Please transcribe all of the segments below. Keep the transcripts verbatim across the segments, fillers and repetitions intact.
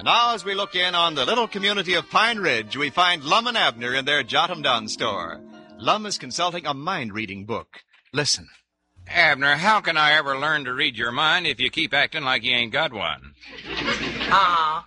And now as we look in on the little community of Pine Ridge, we find Lum and Abner in their Jot-em-Down store. Lum is consulting a mind-reading book. Listen. Abner, how can I ever learn to read your mind if you keep acting like you ain't got one? Uh-huh.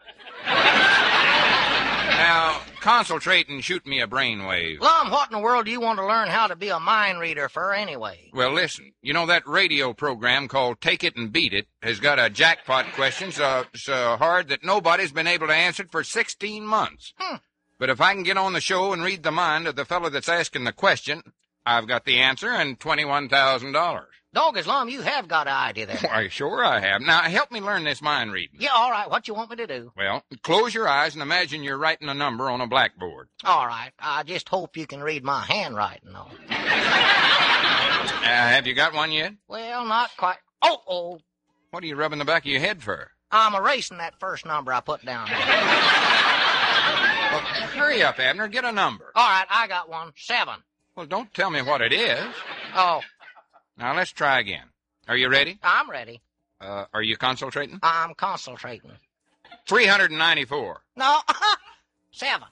Now, concentrate and shoot me a brainwave. Lum, what in the world do you want to learn how to be a mind reader for anyway? Well, listen, you know that radio program called Take It and Beat It has got a jackpot question so, so hard that nobody's been able to answer it for sixteen months. Hmm. But if I can get on the show and read the mind of the fellow that's asking the question, I've got the answer and twenty-one thousand dollars. Doggers, Lum, you have got an idea there. Why, sure I have. Now, help me learn this mind reading. Yeah, all right. What you want me to do? Well, close your eyes and imagine you're writing a number on a blackboard. All right. I just hope you can read my handwriting, though. Uh, have you got one yet? Well, not quite. Oh, oh. What are you rubbing the back of your head for? I'm erasing that first number I put down there. Well, hurry up, Abner. Get a number. All right, I got one. Seven. Well, don't tell me what it is. Oh. Now, let's try again. Are you ready? I'm ready. Uh, are you concentrating? I'm concentrating. three hundred ninety-four. No, seven.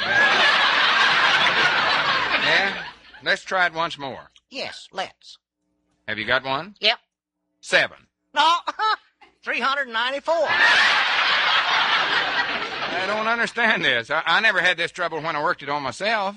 Yeah? Let's try it once more. Yes, let's. Have you got one? Yep. Seven. No, three hundred ninety-four. I don't understand this. I, I never had this trouble when I worked it on myself.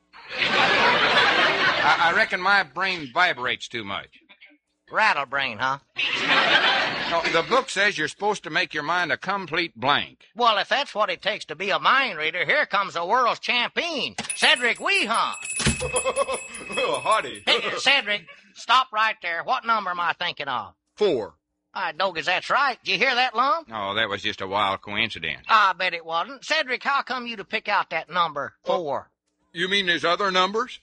I, I reckon my brain vibrates too much. Rattle brain, huh? No, the book says you're supposed to make your mind a complete blank. Well, if that's what it takes to be a mind reader, here comes the world's champion, Cedric Weehan. Oh, howdy. Hey, Cedric, stop right there. What number am I thinking of? Four. I Doggers, that's right. Did you hear that, Lum? Oh, that was just a wild coincidence. I bet it wasn't. Cedric, how come you to pick out that number, four? You mean there's other numbers?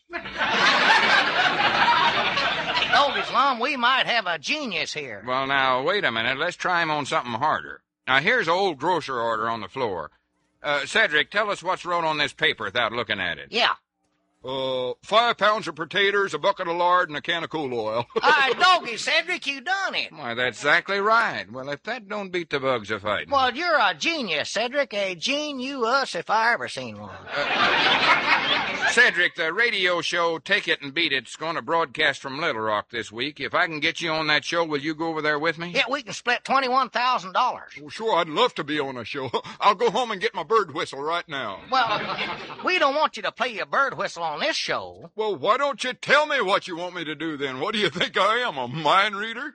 Doggers, Lum, we might have a genius here. Well, now, wait a minute. Let's try him on something harder. Now, here's an old grocer order on the floor. Uh, Cedric, tell us what's wrote on this paper without looking at it. Yeah. Uh, five pounds of potatoes, a bucket of lard, and a can of cool oil. Aye, Doggy, Cedric, you done it. Why, that's exactly right. Well, if that don't beat the bugs a fighting. Well, you're a genius, Cedric. A genius if I ever seen one. Uh, Cedric, the radio show Take It and Beat It's going to broadcast from Little Rock this week. If I can get you on that show, will you go over there with me? Yeah, we can split twenty-one thousand dollars. Well, sure, I'd love to be on a show. I'll go home and get my bird whistle right now. Well, we don't want you to play your bird whistle on this show. Well, why don't you tell me what you want me to do then? What do you think I am, a mind reader?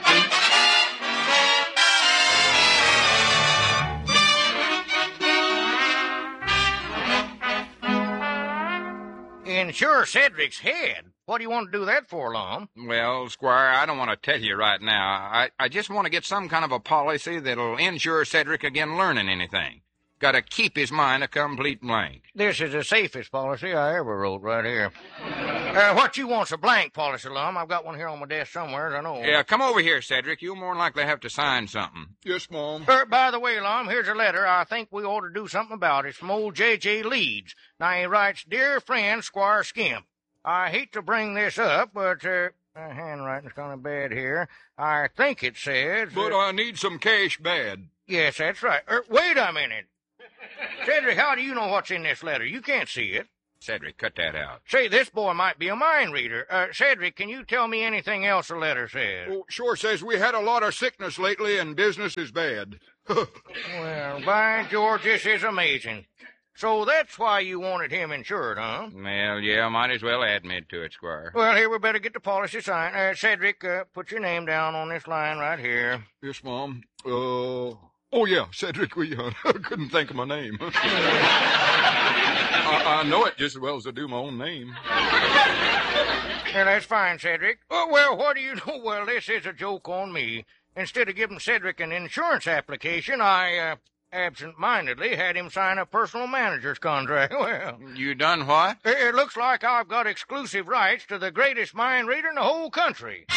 Insure Cedric's head. What do you want to do that for, Lum? Well, Squire, I don't want to tell you right now. I, I just want to get some kind of a policy that'll insure Cedric again learning anything. Got to keep his mind a complete blank. This is the safest policy I ever wrote right here. Uh, what you want's a blank policy, Lum. I've got one here on my desk somewhere, I know. Yeah, come over here, Cedric. You'll more than likely have to sign something. Yes, Mom. Uh, by the way, Lum, here's a letter I think we ought to do something about. It's from old J J. Leeds. Now, he writes, Dear friend, Squire Skimp, I hate to bring this up, but, uh, my handwriting's kind of bad here. I think it says... But uh, I need some cash bad. Yes, that's right. Uh, wait a minute. Cedric, how do you know what's in this letter? You can't see it. Cedric, cut that out. Say, this boy might be a mind reader. Uh, Cedric, can you tell me anything else the letter says? Oh, sure says we had a lot of sickness lately and business is bad. Well, by George, this is amazing. So that's why you wanted him insured, huh? Well, yeah, might as well admit to it, Squire. Well, here, we better get the policy signed. Uh, Cedric, uh, put your name down on this line right here. Yes, Mom. Uh... Oh, yeah, Cedric Weehan. I couldn't think of my name. I, I know it just as well as I do my own name. Yeah, that's fine, Cedric. Oh, well, what do you know? Well, this is a joke on me. Instead of giving Cedric an insurance application, I, uh, absent-mindedly had him sign a personal manager's contract. Well... You done what? It, it looks like I've got exclusive rights to the greatest mind reader in the whole country.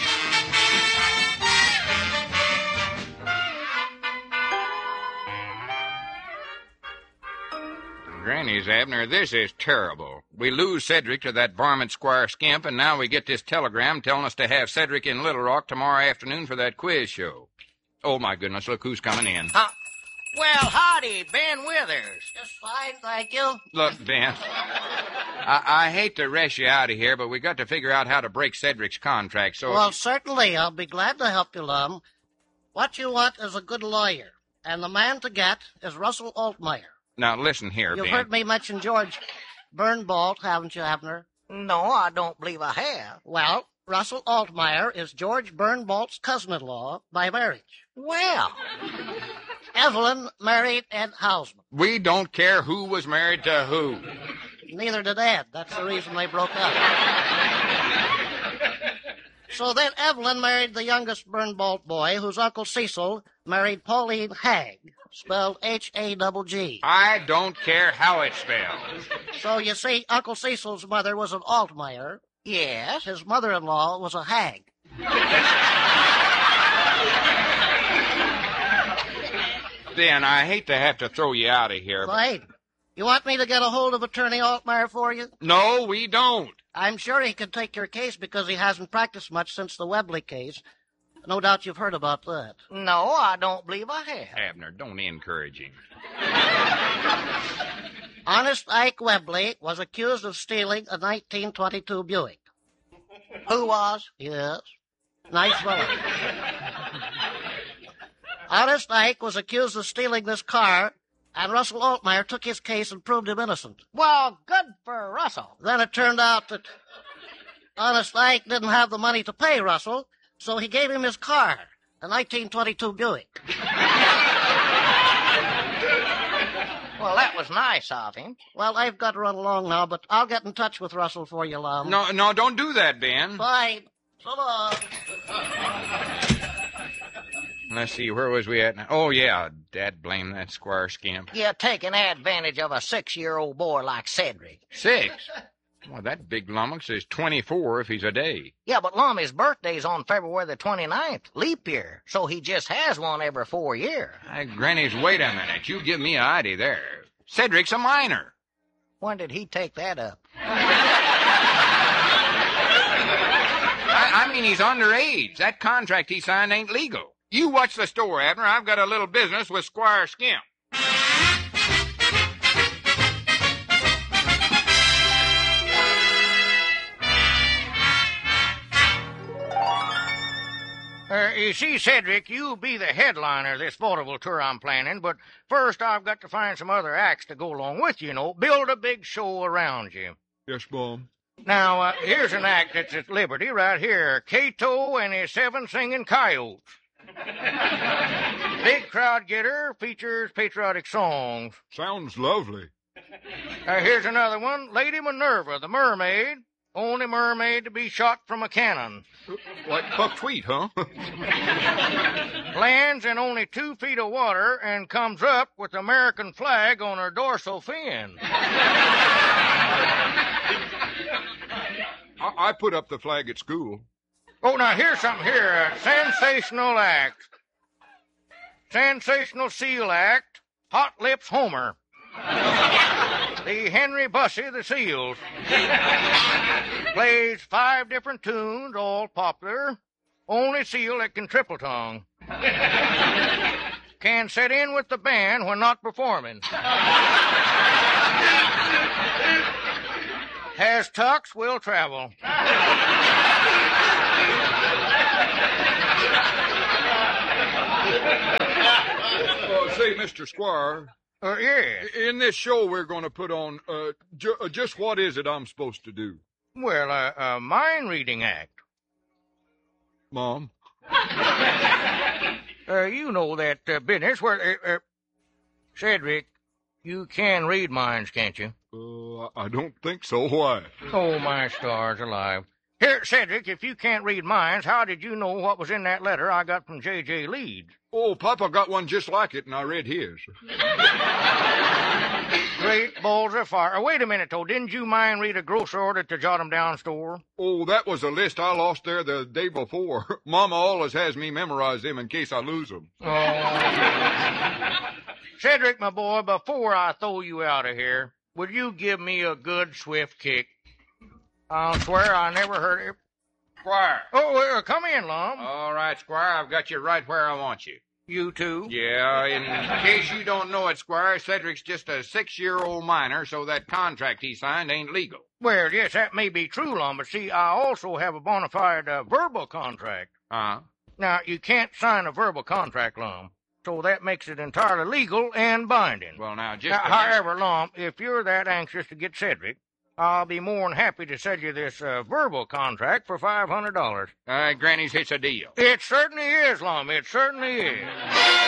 Granny's, Abner, this is terrible. We lose Cedric to that varmint Squire Skimp, and now we get this telegram telling us to have Cedric in Little Rock tomorrow afternoon for that quiz show. Oh, my goodness, look who's coming in. Huh? Well, howdy, Ben Withers. Just fine, thank you. Look, Ben, I, I hate to rush you out of here, but we got to figure out how to break Cedric's contract, so... Well, certainly, I'll be glad to help you, Lum. What you want is a good lawyer, and the man to get is Russell Altmeyer. Now, listen here, You've Ben. heard me mention George Bernbolt, haven't you, Abner? No, I don't believe I have. Well, Russell Altmeyer is George Bernbolt's cousin-in-law by marriage. Well, Evelyn married Ed Hausman. We don't care who was married to who. Neither did Ed. That's the reason they broke up. So then Evelyn married the youngest Bernbolt boy, whose Uncle Cecil married Pauline Hagg, spelled H A G G. I don't care how it's spelled. So you see, Uncle Cecil's mother was an Altmeyer. yes. His mother-in-law was a Hagg. Ben, I hate to have to throw you out of here, but... Wait, you want me to get a hold of Attorney Altmeyer for you? No, we don't. I'm sure he can take your case because he hasn't practiced much since the Webley case. No doubt you've heard about that. No, I don't believe I have. Abner, don't encourage him. Honest Ike Webley was accused of stealing a nineteen twenty-two Buick. Who was? Yes. Nice fellow. Honest Ike was accused of stealing this car, and Russell Altmeyer took his case and proved him innocent. Well, good for Russell. Then it turned out that Honest Ike didn't have the money to pay Russell, so he gave him his car, a nineteen twenty-two Buick. Well, that was nice of him. Well, I've got to run along now, but I'll get in touch with Russell for you, Lum. No, no, don't do that, Ben. Bye. So long. Let's see, where was we at now? Oh, yeah, dad blame that Squire Skimp. You're taking advantage of a six-year-old boy like Cedric. Six? Well, that big lummox is twenty-four if he's a day. Yeah, but Lummy's birthday's on February the twenty-ninth, leap year, so he just has one every four years. Hey, Granny's, wait a minute. You give me an idea there. Cedric's a minor. When did he take that up? I, I mean, he's underage. That contract he signed ain't legal. You watch the store, Abner. I've got a little business with Squire Skimp. Uh, you see, Cedric, you'll be the headliner of this vaudeville tour I'm planning, but first I've got to find some other acts to go along with you, you know, build a big show around you. Yes, Mom. Now, uh, here's an act that's at Liberty right here, Cato and his Seven Singing Coyotes. Big crowd getter, features patriotic songs. Sounds lovely. Uh, here's another one, Lady Minerva, the mermaid. Only mermaid to be shot from a cannon. Like Buck Tweet, huh? Lands in only two feet of water and comes up with the American flag on her dorsal fin. I, I put up the flag at school. Oh, now here's something here. Uh, sensational act. Sensational seal act. Hot Lips Homer. The Henry Bussey the Seals. Plays five different tunes, all popular. Only seal that can triple tongue. Can set in with the band when not performing. Has tux, will travel. Uh, say, Mister Squire, Uh, yeah. in this show we're going to put on, uh, ju- uh, just what is it I'm supposed to do? Well, uh, a mind reading act. Mom? Uh, you know that uh, business where, uh, uh, Cedric, you can read minds, can't you? Uh, I don't think so. Why? Oh, my stars alive. Here, Cedric, if you can't read minds, how did you know what was in that letter I got from J J. Leeds? Oh, Papa got one just like it, and I read his. Great balls of fire. Uh, wait a minute, though. Didn't you mind read a grocery order at the Jot 'em Down store? Oh, that was a list I lost there the day before. Mama always has me memorize them in case I lose them. Oh. Cedric, my boy, before I throw you out of here, would you give me a good swift kick? I'll swear I never heard it. Squire. Oh, uh, come in, Lum. All right, Squire, I've got you right where I want you. You too? Yeah, in case you don't know it, Squire, Cedric's just a six-year-old minor, so that contract he signed ain't legal. Well, yes, that may be true, Lum, but see, I also have a bona fide uh, verbal contract. Uh-huh. Now, you can't sign a verbal contract, Lum, so that makes it entirely legal and binding. Well, now, just... Now, a- however, Lum, if you're that anxious to get Cedric, I'll be more than happy to sell you this uh, verbal contract for five hundred dollars. Uh, Granny's, it's a deal. It certainly is, Lum. It certainly is.